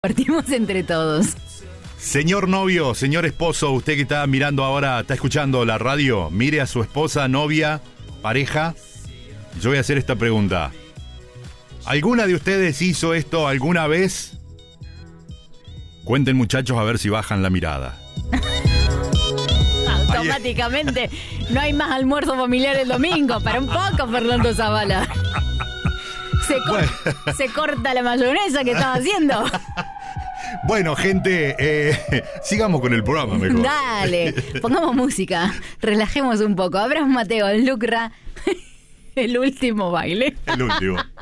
Partimos entre todos. Señor novio, señor esposo, usted que está mirando ahora, está escuchando la radio, mire a su esposa, novia, pareja. Yo voy a hacer esta pregunta. ¿Alguna de ustedes hizo esto alguna vez? Cuenten, muchachos, a ver si bajan la mirada. Automáticamente no hay más almuerzo familiar el domingo. Para un poco, Fernando Zavala. Se corta la mayonesa que estaba haciendo. Bueno, gente, sigamos con el programa mejor. Dale, pongamos música, relajemos un poco. Abraham Mateo, Lucra, el último baile. El último.